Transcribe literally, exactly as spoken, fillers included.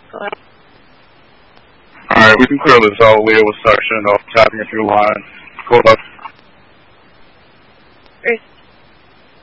Alright, we can clear this out. Leo was sectioned off tapping a few lines. Go up.